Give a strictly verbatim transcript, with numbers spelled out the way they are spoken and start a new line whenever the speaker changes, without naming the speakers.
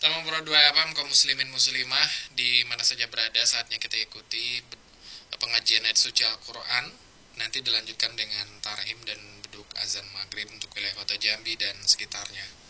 Dalam dua F M kaum muslimin muslimah di mana saja berada, saatnya kita ikuti pengajian ayat suci Al-Quran. Nanti dilanjutkan dengan tarhim dan beduk azan maghrib untuk wilayah kota Jambi dan sekitarnya.